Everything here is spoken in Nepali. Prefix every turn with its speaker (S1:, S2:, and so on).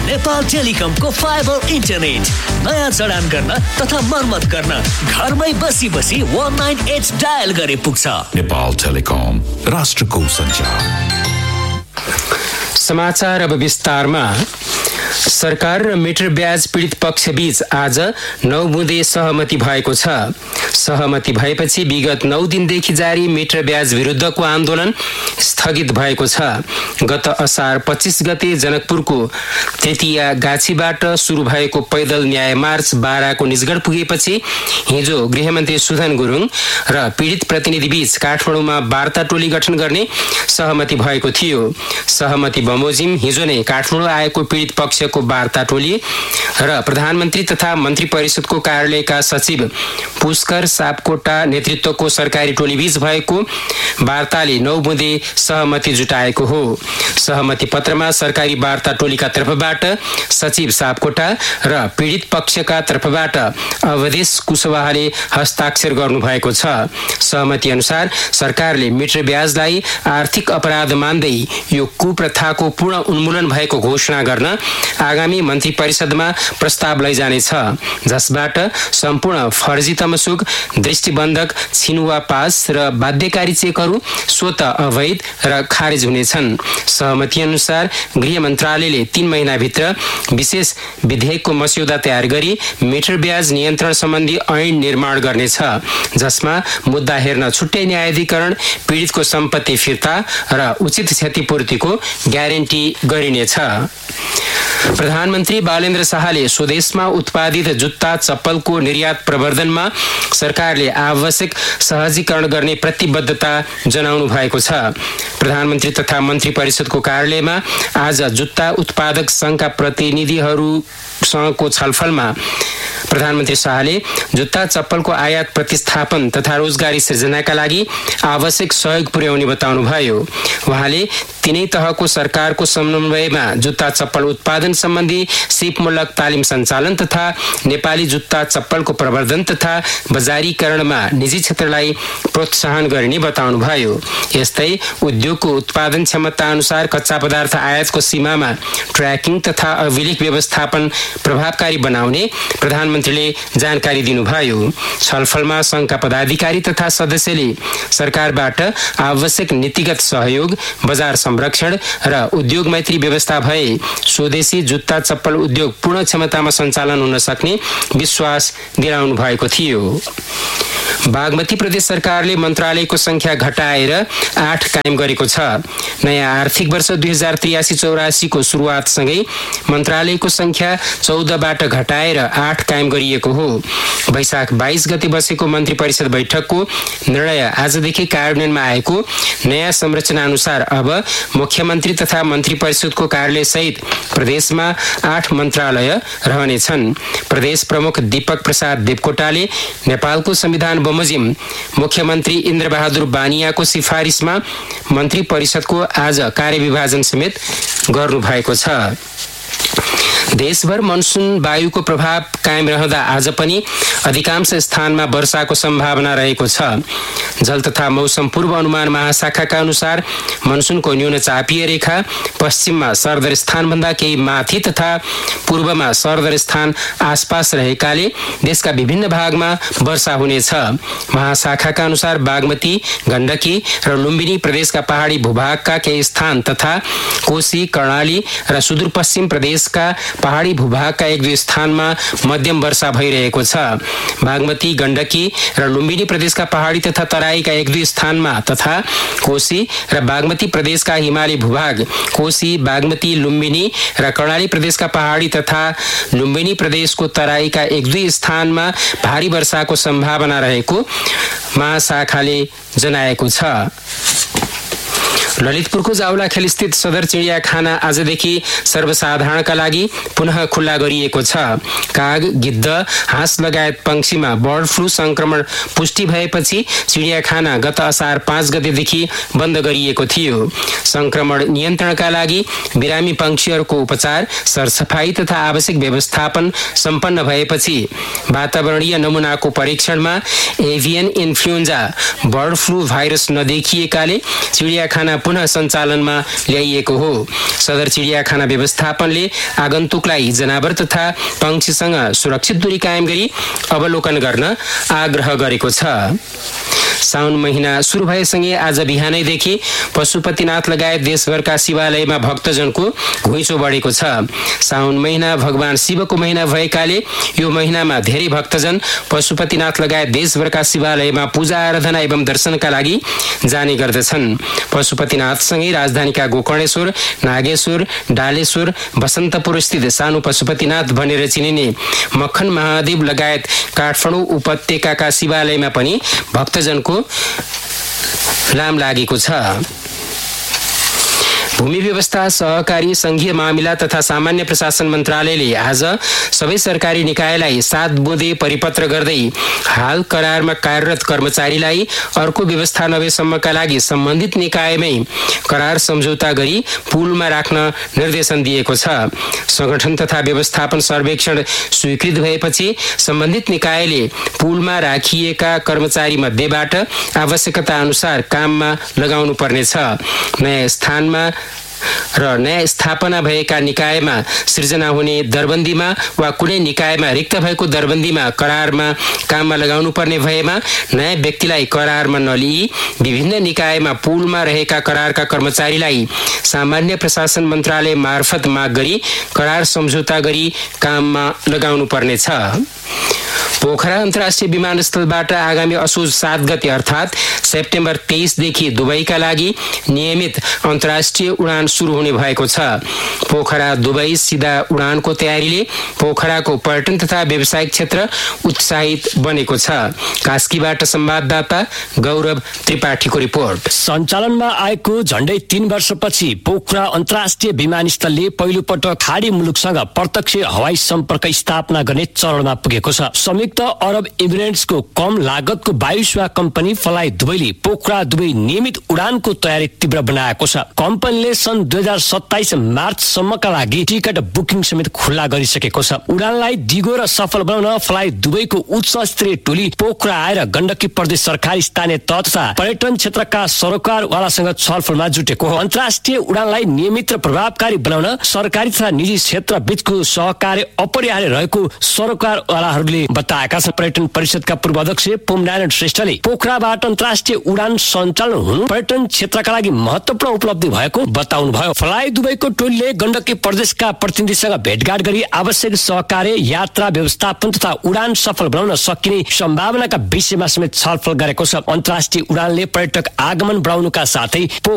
S1: नेपाल टेलिकमको फाइबर इन्टरनेट नयाँ जडान गर्न तथा मर्मत गर्न घरमै बसी 198 डायल गरे पुग्छ।
S2: नेपाल टेलिकम, राष्ट्रको सञ्चार।
S3: समाचार अब विस्तारमा। सरकार र मिटर ब्याज पीडित पक्षबीच आज 9 बुँदे सहमति भएको छ। सहमति भएपछि विगत 9 दिनदेखि जारी मिटर ब्याज विरुद्धको आन्दोलन स्थगित भएको छ। गत असार 25 गते जनकपुरको तृतीया गाछीबाट सुरु भएको पैदल न्याय मार्च बाराको निजगढ पुगेपछि हिजो गृहमन्त्री सुधन गुरुङ र पीडित प्रतिनिधिबीच काठमाडौँमा वार्ता टोली गठन गर्ने सहमति भएको थियो। सहमति बमोजिम हिजो नै काठमाडौँ आएको पीडित पक्षको वार्ता टोली र प्रधानमन्त्री तथा मन्त्री परिषदको कार्यालयका सचिव पुष्कर सापकोटा नेतृत्वको सरकारी टोलीबीच भएको वार्ताले 9 बुँदे सहमति जुटाएको हो। सहमति पत्रमा सरकारी वार्ता टोलीका तर्फबाट सचिव सापकोटा र पीडित पक्षका तर्फबाट अवधेश कुशवाहाले हस्ताक्षर गर्नुभएको छ। सहमति अनुसार सरकारले मिटर ब्याजलाई आर्थिक अपराध मान्दै यो कुप्रथाको पूर्ण उन्मूलन भएको घोषणा गर्न आगामी मन्त्री परिषदमा प्रस्ताव लैजानेछ, जसबाट सम्पूर्ण फर्जी तमसुक, दृष्टिबन्धक, छिनुवा पास र बाध्यकारी चेकहरू स्वत अवैध र खारेज हुनेछन्। सहमति अनुसार गृह मन्त्रालयले 3 महिनाभित्र विशेष विधेयकको मस्यौदा तयार गरी मिटर ब्याज नियन्त्रण सम्बन्धी ऐन निर्माण गर्नेछ, जसमा मुद्दा हेर्न छुट्टै न्यायाधिकरण, पीडितको सम्पत्ति फिर्ता र उचित क्षतिपूर्तिको ग्यारेन्टी गरिनेछ। प्रधानमन्त्री बालेन्द्र शाहले स्वदेशमा उत्पादित जुत्ता चप्पलको निर्यात प्रवर्धनमा सरकारले आवश्यक सहजीकरण गर्ने प्रतिबद्धता जनाउनु भएको छ। प्रधानमन्त्री तथा मन्त्री परिषदको कार्यालयमा आज जुत्ता उत्पादक संघका प्रतिनिधिहरूसँगको छलफलमा प्रधानमन्त्री शाहले जुत्ता चप्पलको आयात प्रतिस्थापन तथा रोजगारी सृजनाका लागि आवश्यक सहयोग पुर्याउने बताउनुभयो। उहाँले तीनै तहको सरकारको समन्वयमा जुत्ता चप्पल उत्पादन सम्बन्धी सिपमूलक तालिम सञ्चालन तथा नेपाली जुत्ता चप्पलको प्रवर्धन तथा बजारीकरणमा निजी क्षेत्रलाई प्रोत्साहन गरिने बताउनुभयो। यस्तै उद्योगको उत्पादन क्षमता अनुसार कच्चा पदार्थ आयातको सीमामा ट्र्याकिङ तथा अभिलेख व्यवस्थापन प्रभावकारी बनाउने प्रधानमन्त्रीले जानकारी दिनुभयो। छलफलमा संघका पदाधिकारी तथा सदस्यले सरकारबाट आवश्यक नीतिगत सहयोग, बजार संरक्षण र उद्योग मैत्री व्यवस्था भए स्वदेशी जुत्ता चप्पल उद्योग पूर्ण क्षमतामा सञ्चालन हुन सक्ने विश्वास दिलाउनु भएको थियो। बागमती प्रदेश सरकारले मन्त्रालयको संख्या घटाएर 8 कायम गरेको छ। नयाँ आर्थिक वर्ष 2083-84 को सुरुवातसँगै मन्त्रालयको संख्या 14बाट घटाएर 8 कायम गरिएको हो। वैशाख 22 गते बसेको मन्त्री परिषद बैठकको निर्णय आजदेखि कार्यान्वयनमा आएको नयाँ संरचना अनुसार अब मुख्यमन्त्री तथा मन्त्री परिषदको कार्यालय सहित प्रदेशमा 8 मन्त्रालय रहनेछन्। प्रदेश प्रमुख दीपक प्रसाद देवकोटाले नेपालको संविधान बमोजिम मुख्यमन्त्री इन्द्रबहादुर बानियाको सिफारिसमा मन्त्री परिषदको आज कार्यविभाजन समेत गर्नु भएको छ। देशभर मनसुन वायुको प्रभाव कायम रहँदा आज पनि अधिकांश स्थानमा वर्षाको सम्भावना रहेको छ। जल तथा मौसम पूर्व अनुमान महाशाखाका अनुसार मनसुनको न्यून चापीय रेखा पश्चिममा सरदर स्थानभन्दा केही माथि तथा पूर्वमा सरदर स्थान आसपास रहेकाले देशका विभिन्न भागमा वर्षा हुनेछ। महाशाखाका अनुसार बागमती, गण्डकी र लुम्बिनी प्रदेशका पहाडी भूभागका केही स्थान तथा कोशी, कर्णाली र सुदूरपश्चिम प्रदेशका पहाडी भूभागका 1-2 स्थानमा मध्यम वर्षा भइरहेको छ। बागमती, गण्डकी र लुम्बिनी प्रदेशका पहाडी तथा तराईका 1-2 स्थानमा तथा कोशी र बागमती प्रदेशका हिमाली भूभाग, कोशी, बागमती, लुम्बिनी र कर्णाली प्रदेशका पहाडी तथा लुम्बिनी प्रदेशको तराईका 1-2 स्थानमा भारी वर्षाको सम्भावना रहेको महाशाखाले जनाएको छ। ललितपुरको जाउलाखेल स्थित सदर चिडियाखाना आजदेखि सर्वसाधारणका लागि पुनः खुल्ला गरिएको छ। काग, गिद्ध, हाँस लगायत पंक्षीमा बर्ड फ्लू संक्रमण पुष्टि भएपछि चिडियाखाना गत असार 5 गतेदेखि बन्द गरिएको थियो। संक्रमण नियन्त्रणका लागि बिरामी पंक्षीहरूको उपचार, सरसफाई तथा आवश्यक व्यवस्थापन सम्पन्न भएपछि वातावरणीय नमुनाको परीक्षणमा avian influenza bird flu virus नदेखिएकाले चिडियाखाना पुनः सञ्चालनमा ल्याइएको हो। सदर चिडियाखाना व्यवस्थापनले आगन्तुकलाई जनावर तथा पंक्षीसँग सुरक्षित दूरी कायम गरी अवलोकन गर्न आग्रह गरेको छ। साउन महिना सुरु भएसँगै आज बिहानैदेखि पशुपतिनाथ लगायत देशभरका शिवालयमा भक्तजनको घुइँचो बढेको छ। साउन महिना भगवान शिवको महिना भएकाले यो महिनामा धेरै भक्तजन पशुपतिनाथ लगायत देशभरका शिवालयमा पूजा आराधना एवं दर्शनका लागि जाने गर्दछन्। पशुपतिनाथसँगै राजधानीका गोकर्णेश्वर, नागेश्वर, डालेश्वर, बसन्तपुर स्थित सानो पशुपतिनाथ भनेर चिनिने मक्खन महादेव लगायत काठमाडौँ उपत्यकाका शिवालयमा पनि भक्तजनको लाम लागेको छ। भूमि व्यवस्था, सहकारी, संघीय मामिला तथा सामान्य प्रशासन मन्त्रालयले आज सबै सरकारी निकायलाई 7 बुँदे परिपत्र गर्दै हाल करारमा कार्यरत कर्मचारीलाई अर्को व्यवस्था नभएसम्मका लागि सम्बन्धित निकायमै करार सम्झौता गरी पुलमा राख्न निर्देशन दिएको छ। संगठन तथा व्यवस्थापन सर्वेक्षण स्वीकृत भएपछि सम्बन्धित निकायले पुलमा राखिएका कर्मचारी मध्येबाट आवश्यकता अनुसार काममा लगाउनु पर्नेछ। नयाँ स्थानमा र नयाँ स्थापना भएका निकायमा सृजना हुने दरबन्दीमा वा कुनै निकायमा रिक्त भएको दरबन्दीमा करारमा काममा लगाउनु पर्ने भएमा नयाँ व्यक्तिलाई करारमा नलिई विभिन्न निकायमा पुलमा रहेका करारका कर्मचारीलाई सामान्य प्रशासन मन्त्रालय मार्फत माग गरी करार सम्झौता गरी काममा लगाउनु पर्नेछ। पोखरा अन्तर्राष्ट्रिय विमानस्थलबाट आगामी असोज 7 गते अर्थात् सेप्टेम्बर 23 देखि दुबईका लागि नियमित अन्तर्राष्ट्रिय उडान सुरु हुने भएको छ। पोखरा दुबई सिधा उडानको तयारीले पोखराको पर्यटन तथा व्यावसायिक क्षेत्र उत्साहित बनेको छ। कास्कीबाट संवाददाता गौरव त्रिपाठीको रिपोर्ट।
S4: सञ्चालनमा आएको झण्डै 3 वर्षपछि पोखरा अन्तर्राष्ट्रिय विमानस्थलले पहिलोपटक खाडी मुलुकसँग प्रत्यक्ष हवाई सम्पर्क स्थापना गर्ने चरणमा पुगेको छ। संयुक्त अरब इमिरेट्सको कम लागतको वायु सेवा कम्पनी फ्लाइ दुबईले पोखरा दुबई नियमित उडानको तयारी तीव्र बनाएको छ। कम्पनीले सन् 2027 मार्चसम्मका लागि टिकट बुकिङ समेत खुल्ला गरिसकेको छ। उडानलाई दिगो र सफल बनाउन फ्लाइ दुबईको उच्च स्तरीय टोली पोखरा आएर गण्डकी प्रदेश सरकारी स्थानीय तह तथा पर्यटन क्षेत्रका सरोकारवालासँग छलफलमा जुटेको हो। अन्तर्राष्ट्रिय उडानलाई नियमित र प्रभावकारी बनाउन सरकारी तथा निजी क्षेत्र बीचको सहकार्य अपरिहार्य रहेको सरोकारवालाहरूले बताएका छन्। पर्यटन परिषदका पूर्व अध्यक्ष पोमनारायण श्रेष्ठले पोखराबाट अन्तर्राष्ट्रिय उडान सञ्चालन हुनु पर्यटन क्षेत्रका लागि महत्त्वपूर्ण उपलब्धि भएको बताउनु भयो। फ्लाइ दुबईको टोलीले गण्डकी प्रदेशका प्रतिनिधिसँग भेटघाट गरी आवश्यक सहकार्य, यात्रा व्यवस्थापन तथा उडान सफल बनाउन सकिने सम्भावनाका विषयमा समेत छलफल गरेको छ। अन्तर्राष्ट्रिय उडानले पर्यटक आगमन बढाउनुका साथै